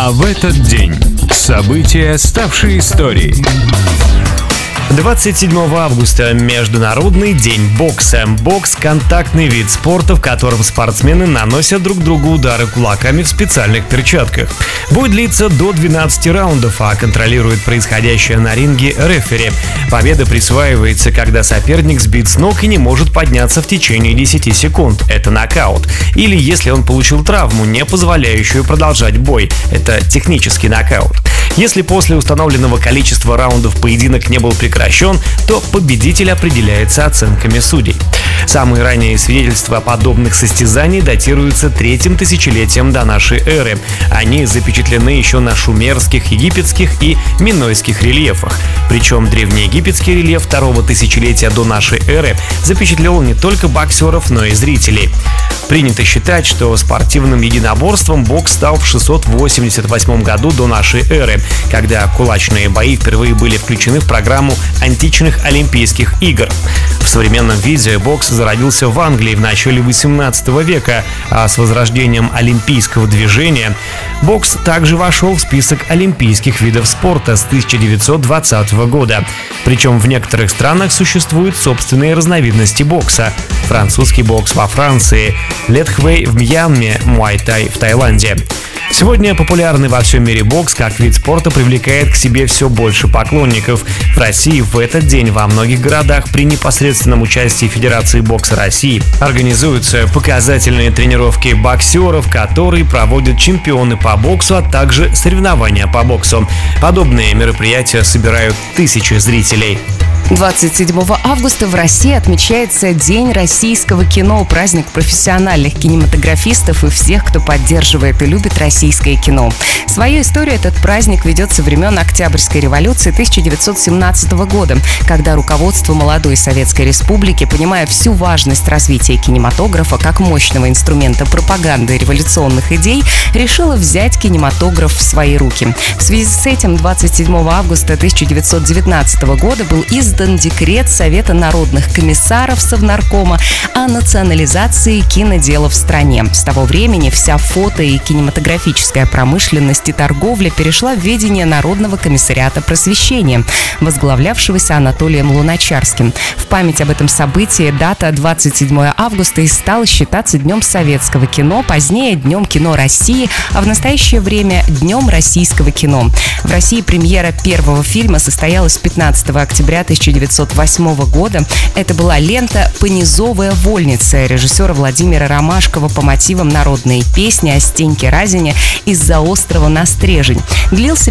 А в этот день события, ставшие историей. 27 августа – Международный день бокса. Бокс – контактный вид спорта, в котором спортсмены наносят друг другу удары кулаками в специальных перчатках. Бой длится до 12 раундов, а контролирует происходящее на ринге рефери. Победа присваивается, когда соперник сбит с ног и не может подняться в течение 10 секунд. Это нокаут. Или если он получил травму, не позволяющую продолжать бой. Это технический нокаут. Если после установленного количества раундов поединок не был прекращен, то победитель определяется оценками судей. Самые ранние свидетельства подобных состязаний датируются 3-м тысячелетием до нашей эры. Они запечатлены еще на шумерских, египетских и минойских рельефах. Причем древнеегипетский рельеф 2-го тысячелетия до нашей эры запечатлел не только боксеров, но и зрителей. Принято считать, что спортивным единоборством бокс стал в 688 году до нашей эры, когда кулачные бои впервые были включены в программу античных Олимпийских игр. В современном виде бокс зародился в Англии в начале 18 века, а с возрождением олимпийского движения бокс также вошел в список олимпийских видов спорта с 1920 года. Причем в некоторых странах существуют собственные разновидности бокса. Французский бокс во Франции, летхвей в Мьянме, муай-тай в Таиланде. Сегодня популярный во всем мире бокс как вид спорта привлекает к себе все больше поклонников. В России в этот день во многих городах при непосредственном участии Федерации бокса России организуются показательные тренировки боксеров, которые проводят чемпионы по боксу, а также соревнования по боксу. Подобные мероприятия собирают тысячи зрителей. 27 августа в России отмечается День российского кино, праздник профессиональных кинематографистов и всех, кто поддерживает и любит российское кино. Свою историю этот праздник ведет со времен Октябрьской революции 1917 года, когда руководство молодой Советской Республики, понимая всю важность развития кинематографа как мощного инструмента пропаганды революционных идей, решило взять кинематограф в свои руки. В связи с этим 27 августа 1919 года был издан декрет Совета народных комиссаров Совнаркома о национализации кинодела в стране. С того времени вся фото- и кинематографическая промышленность и торговля перешла в ведение Народного комиссариата просвещения, возглавлявшегося Анатолием Луначарским. В память об этом событии дата 27 августа и стала считаться Днем советского кино, позднее Днем кино России, а в настоящее время Днем российского кино. В России премьера первого фильма состоялась 15 октября 1908 года. Это была лента «Понизовая вольница» режиссера Владимира Ромашкова по мотивам народной песни о Стеньке Разине «Из-за острова на Стрежень». Длился